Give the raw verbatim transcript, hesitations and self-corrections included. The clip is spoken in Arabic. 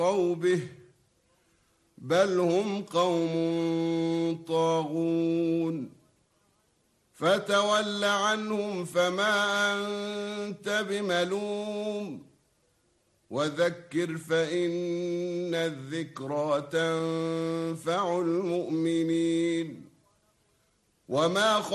به بل هم قوم طاغون فتول عنهم فما أنت بملوم وذكر فإن الذكرى تنفع المؤمنين وما